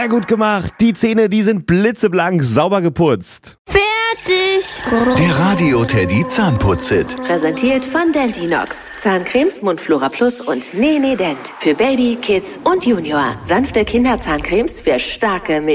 Sehr gut gemacht. Die Zähne, die sind blitzeblank, sauber geputzt. Fertig. Der Radio-Teddy Zahnputz-Hit. Präsentiert von Dentinox. Zahncremes, Mundflora Plus und Nene Dent. Für Baby, Kids und Junior. Sanfte Kinderzahncremes für starke Milch.